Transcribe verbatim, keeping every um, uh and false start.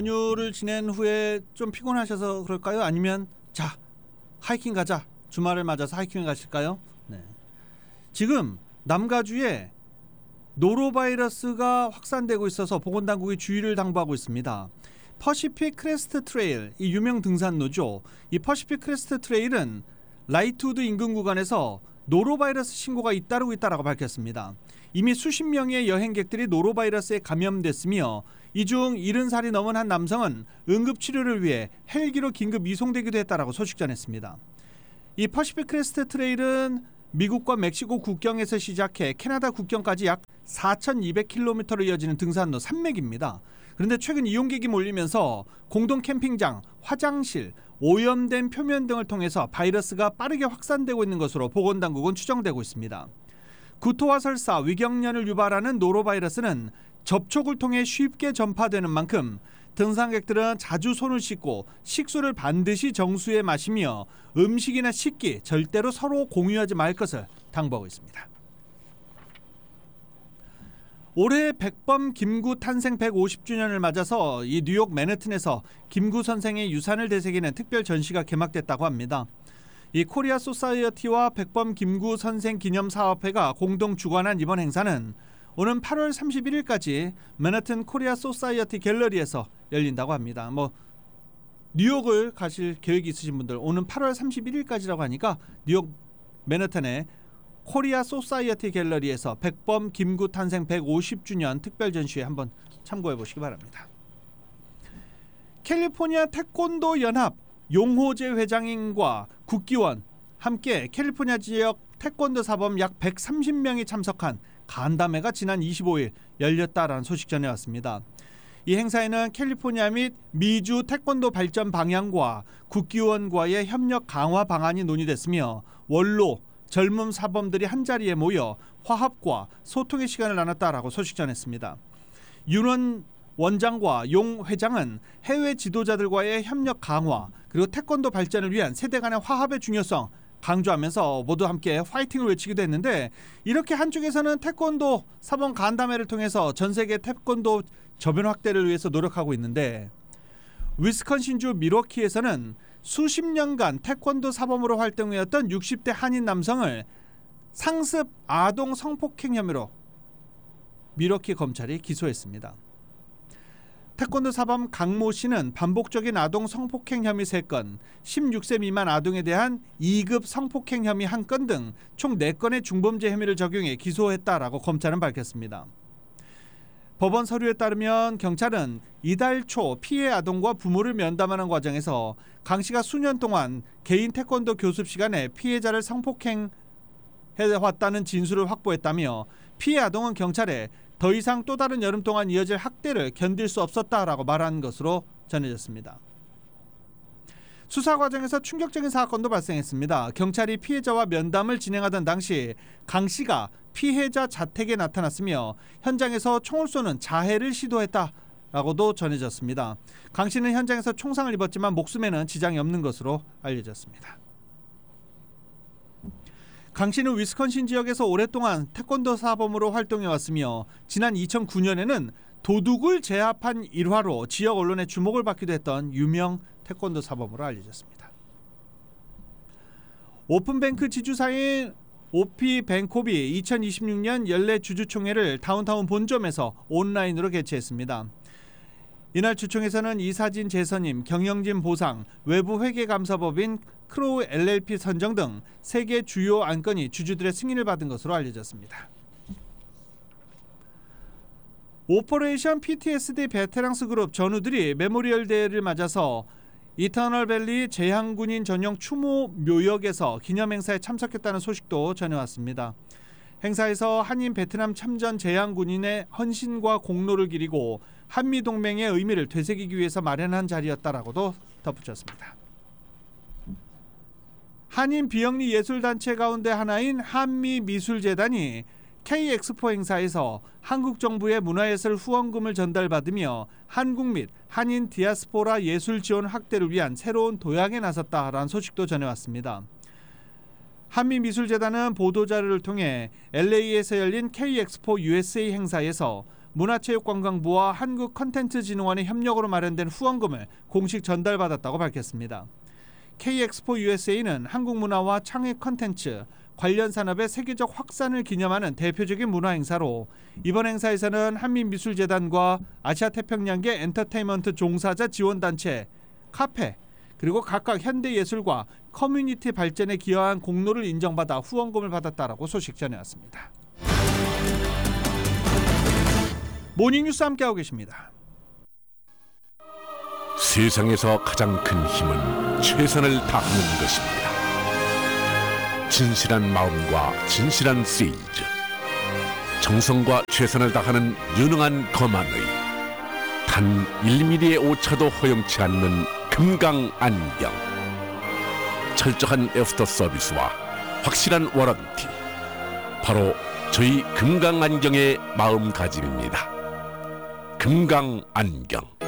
연휴를 지낸 후에 좀 피곤하셔서 그럴까요? 아니면 자 하이킹 가자, 주말을 맞아서 하이킹을 가실까요? 네. 지금 남가주에 노로바이러스가 확산되고 있어서 보건당국이 주의를 당부하고 있습니다. 퍼시픽 크레스트 트레일, 이 유명 등산로죠. 이 퍼시픽 크레스트 트레일은 라이트우드 인근 구간에서 노로바이러스 신고가 잇따르고 있다고 밝혔습니다. 이미 수십 명의 여행객들이 노로바이러스에 감염됐으며 이 중 칠십 살이 넘은 한 남성은 응급치료를 위해 헬기로 긴급 이송되기도 했다고 소식 전했습니다. 이 퍼시픽 크레스트 트레일은 미국과 멕시코 국경에서 시작해 캐나다 국경까지 약 사천이백 킬로미터로 이어지는 등산로 산맥입니다. 그런데 최근 이용객이 몰리면서 공동 캠핑장, 화장실, 오염된 표면 등을 통해서 바이러스가 빠르게 확산되고 있는 것으로 보건당국은 추정되고 있습니다. 구토와 설사, 위경련을 유발하는 노로바이러스는 접촉을 통해 쉽게 전파되는 만큼 등산객들은 자주 손을 씻고 식수를 반드시 정수해 마시며 음식이나 식기 절대로 서로 공유하지 말 것을 당부하고 있습니다. 올해 백범 김구 탄생 백오십 주년을 맞아서 이 뉴욕 맨해튼에서 김구 선생의 유산을 되새기는 특별 전시가 개막됐다고 합니다. 이 코리아 소사이어티와 백범 김구 선생 기념사업회가 공동 주관한 이번 행사는 오는 팔월 삼십일일까지 맨해튼 코리아 소사이어티 갤러리에서 열린다고 합니다. 뭐 뉴욕을 가실 계획이 있으신 분들 오는 팔월 삼십일일까지라고 하니까 뉴욕 맨해튼의 코리아 소사이어티 갤러리에서 백범 김구 탄생 백오십 주년 특별 전시회 한번 참고해 보시기 바랍니다. 캘리포니아 태권도 연합 용호재 회장님과 국기원 함께 캘리포니아 지역 태권도 사범 약 백삼십 명이 참석한 간담회가 지난 이십오일 열렸다라는 소식 전해왔습니다. 이 행사에는 캘리포니아 및 미주 태권도 발전 방향과 국기원과의 협력 강화 방안이 논의됐으며 원로, 젊은 사범들이 한자리에 모여 화합과 소통의 시간을 나눴다라고 소식 전했습니다. 윤원 원장과 용 회장은 해외 지도자들과의 협력 강화 그리고 태권도 발전을 위한 세대 간의 화합의 중요성 강조하면서 모두 함께 화이팅을 외치기도 했는데 이렇게 한쪽에서는 태권도 사범 간담회를 통해서 전 세계 태권도 저변 확대를 위해서 노력하고 있는데 위스콘신주 밀워키에서는 수십 년간 태권도 사범으로 활동해왔던 육십 대 한인 남성을 상습 아동 성폭행 혐의로 밀워키 검찰이 기소했습니다. 태권도 사범 강모 씨는 반복적인 아동 성폭행 혐의 세 건, 십육 세 미만 아동에 대한 이 급 성폭행 혐의 한 건 등 총 네 건의 중범죄 혐의를 적용해 기소했다라고 검찰은 밝혔습니다. 법원 서류에 따르면 경찰은 이달 초 피해 아동과 부모를 면담하는 과정에서 강 씨가 수년 동안 개인 태권도 교습 시간에 피해자를 성폭행해왔다는 진술을 확보했다며 피해 아동은 경찰에 더 이상 또 다른 여름 동안 이어질 학대를 견딜 수 없었다라고 말한 것으로 전해졌습니다. 수사 과정에서 충격적인 사건도 발생했습니다. 경찰이 피해자와 면담을 진행하던 당시 강 씨가 피해자 자택에 나타났으며 현장에서 총을 쏘는 자해를 시도했다라고도 전해졌습니다. 강 씨는 현장에서 총상을 입었지만 목숨에는 지장이 없는 것으로 알려졌습니다. 강 씨는 위스콘신 지역에서 오랫동안 태권도 사범으로 활동해왔으며 지난 이천구 년에는 도둑을 제압한 일화로 지역 언론의 주목을 받기도 했던 유명 태권도 사범으로 알려졌습니다. 오픈뱅크 지주사인 오피뱅코비 이천이십육 년 연례 주주총회를 다운타운 본점에서 온라인으로 개최했습니다. 이날 주총에서는 이사진 재선임, 경영진 보상, 외부 회계감사법인 크로우 엘엘피 선정 등 세 개 주요 안건이 주주들의 승인을 받은 것으로 알려졌습니다. 오퍼레이션 피티에스디 베테랑스 그룹 전우들이 메모리얼 데이를 맞아서 이터널밸리 재향군인 전용 추모 묘역에서 기념행사에 참석했다는 소식도 전해왔습니다. 행사에서 한인 베트남 참전 재향군인의 헌신과 공로를 기리고 한미동맹의 의미를 되새기기 위해서 마련한 자리였다라고도 덧붙였습니다. 한인 비영리 예술단체 가운데 하나인 한미미술재단이 K엑스포 행사에서 한국 정부의 문화예술 후원금을 전달받으며 한국 및 한인 디아스포라 예술 지원 확대를 위한 새로운 도약에 나섰다라는 소식도 전해왔습니다. 한미미술재단은 보도자료를 통해 엘에이에서 열린 K엑스포 유에스에이 행사에서 문화체육관광부와 한국컨텐츠진흥원의 협력으로 마련된 후원금을 공식 전달받았다고 밝혔습니다. K엑스포 유에스에이는 한국 문화와 창의 컨텐츠, 관련 산업의 세계적 확산을 기념하는 대표적인 문화 행사로 이번 행사에서는 한민미술재단과 아시아태평양계 엔터테인먼트 종사자 지원단체, 카페, 그리고 각각 현대예술과 커뮤니티 발전에 기여한 공로를 인정받아 후원금을 받았다라고 소식 전해왔습니다. 모닝뉴스 함께하고 계십니다. 세상에서 가장 큰 힘은 최선을 다하는 것입니다. 진실한 마음과 진실한 세일즈, 정성과 최선을 다하는 유능한 검안의 단 일 밀리미터의 오차도 허용치 않는 금강안경, 철저한 애프터 서비스와 확실한 워런티, 바로 저희 금강안경의 마음가짐입니다. 금강안경.